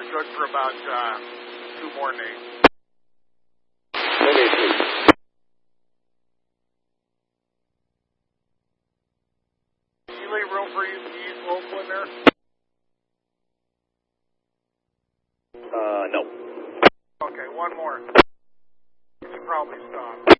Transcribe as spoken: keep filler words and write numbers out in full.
good for about uh, two more names. Mayday, please. Can you leave room for you to use local in there? Uh, no. Okay, one more. You should probably stop.